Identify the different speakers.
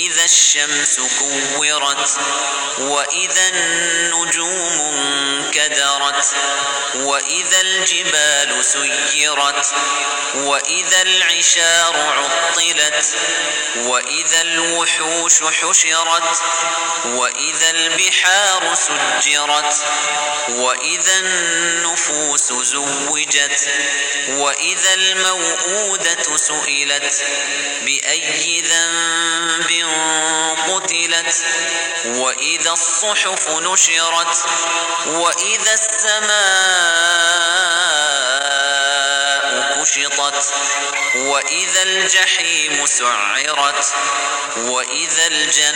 Speaker 1: إذا الشمس كورت وإذا النجوم انكدرت وإذا الجبال سيرت وإذا العشار عطلت وإذا الوحوش حشرت وإذا البحار سجرت وإذا النفوس زوجت وإذا الموءودة سئلت بأي ذنب قتلت وإذا الصحف نشرت وإذا السماء كشطت وإذا الجحيم سعرت وإذا الجنة